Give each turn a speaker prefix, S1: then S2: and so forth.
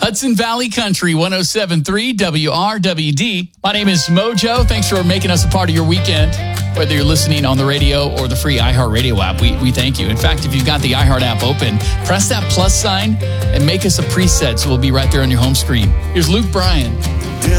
S1: Hudson Valley Country 107.3 WRWD. My name is Mojo. Thanks for making us a part of your weekend. Whether you're listening on the radio or the free iHeartRadio app, we thank you. In fact, if you've got the iHeart app open, press that plus sign and make us a preset so we'll be right there on your home screen. Here's Luke Bryan.